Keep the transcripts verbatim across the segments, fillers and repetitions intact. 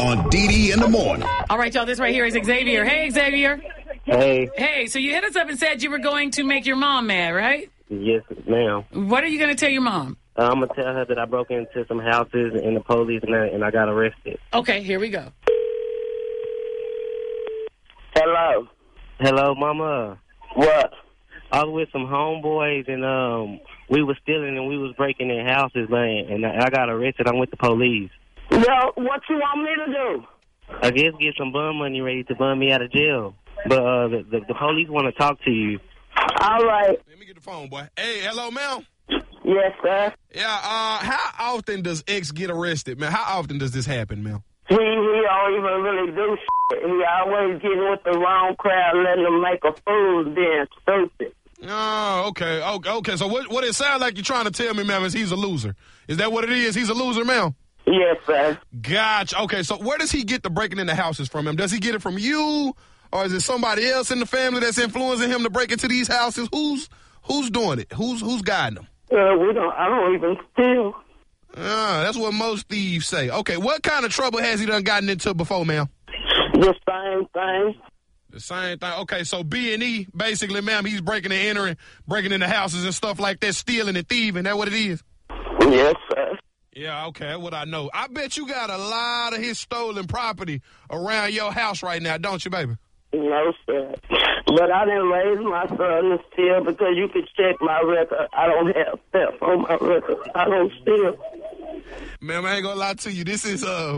on D D in the morning. All right, y'all, this right here is Xavier. Hey, Xavier. Hey. Hey, so you hit us up and said you were going to make your mom mad, right? Yes, ma'am. What are you going to tell your mom? Uh, I'm going to tell her that I broke into some houses and the police and I, and I got arrested. Okay, here we go. Hello. Hello, Mama. What? I was with some homeboys and um, we was stealing and we was breaking in houses, man, and I, I got arrested. I'm with the police. Well, what you want me to do? I guess get some bum money ready to bum me out of jail. But uh, the, the, the police want to talk to you. All right. Let me get the phone, boy. Hey, hello, ma'am. Yes, sir. Yeah, uh, how often does X get arrested, man? How often does this happen, man? He, he don't even really do shit. He always getting with the wrong crowd, letting them make a fool, being stupid. Oh, okay. okay. Okay, so what, what it sounds like you're trying to tell me, ma'am, is he's a loser. Is that what it is? He's a loser, ma'am? Yes, sir. Gotcha. Okay, so where does he get the breaking into houses from him? Does he get it from you, or is it somebody else in the family that's influencing him to break into these houses? Who's who's doing it? Who's who's guiding him? Uh, we don't. I don't even steal. Ah, that's what most thieves say. Okay, what kind of trouble has he done gotten into before, ma'am? The same thing. The same thing. Okay, so B and E, basically, ma'am, he's breaking and entering, breaking into houses and stuff like that, stealing and thieving. That what it is? Yes, sir. Yeah, okay, that's what I know. I bet you got a lot of his stolen property around your house right now, don't you, baby? No, sir. But I didn't raise my son to steal because you could check my record. I don't have theft on my record. I don't steal. Man, I ain't gonna lie to you. This is, uh,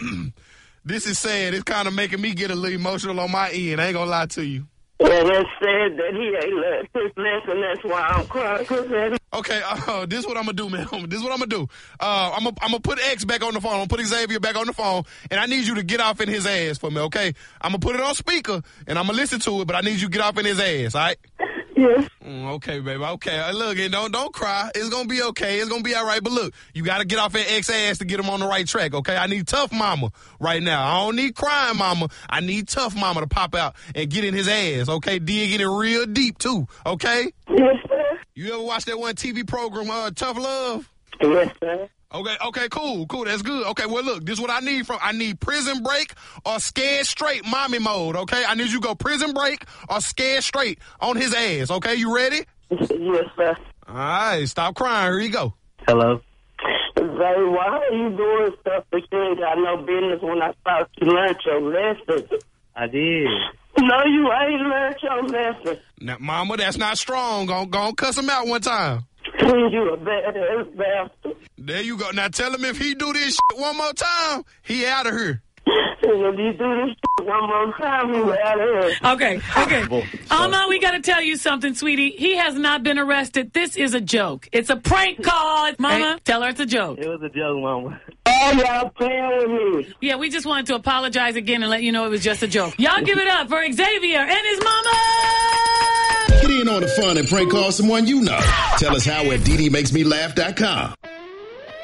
this is sad. It's kind of making me get a little emotional on my end. I ain't gonna lie to you. Yeah, that's sad that he ain't learned his lesson. That's why I'm crying. Cause that... Okay, uh, this is what I'm going to do, man. This is what I'm going to do. Uh, I'm going I'm to put X back on the phone. I'm going to put Xavier back on the phone, and I need you to get off in his ass for me, okay? I'm going to put it on speaker, and I'm going to listen to it, but I need you to get off in his ass, all right? Yes. Mm, okay, baby, okay. Uh, look, and don't, don't cry. It's going to be okay. It's going to be all right, but look, you got to get off that X ass to get him on the right track, okay? I need tough mama right now. I don't need crying mama. I need tough mama to pop out and get in his ass, okay? Dig in it real deep, too, okay? Yes, sir. You ever watch that one T V program, uh, Tough Love? Yes, sir. Okay, okay, cool, cool, that's good. Okay, well, look, this is what I need from, I need Prison Break or Scared Straight mommy mode, okay? I need you to go Prison Break or Scared Straight on his ass, okay? You ready? Yes, sir. All right, stop crying, here you go. Hello. Zay, why are you doing stuff that you ain't got no business when I thought you learned your lesson? I did. No, you ain't learned your lesson. Now, mama, that's not strong. Go, go cuss him out one time. You a badass bastard. There you go. Now tell him if he do this shit one more time, he out of here. If you do this shit one more time, you out of here. Okay, okay. Alma, we got to tell you something, sweetie. He has not been arrested. This is a joke. It's a prank call. Mama, hey, tell her it's a joke. It was a joke, Mama. Oh, y'all playing with me. Yeah, we just wanted to apologize again and let you know it was just a joke. Y'all give it up for Xavier and his mama. Get in on the fun and prank call someone you know. Tell us how at D D makes me laugh dot com.